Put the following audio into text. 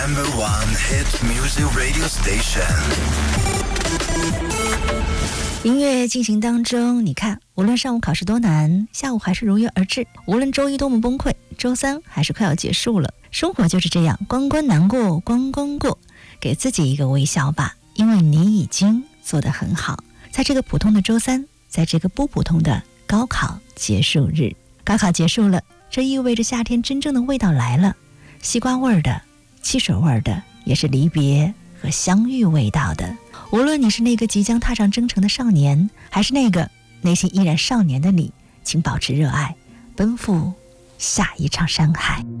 No.1 hit music radio station。 音乐进行当中，你看，无论上午考试多难，下午还是如约而至；无论周一多么崩溃，周三还是快要结束了。生活就是这样，关关难过关关过，给自己一个微笑吧，因为你已经做得很好。在这个普通的周三，在这个不普通的高考结束日，高考结束了，这意味着夏天真正的味道来了，西瓜味儿的，汽水味儿的，也是离别和相遇味道的。无论你是那个即将踏上征程的少年，还是那个内心依然少年的你，请保持热爱，奔赴下一场山海。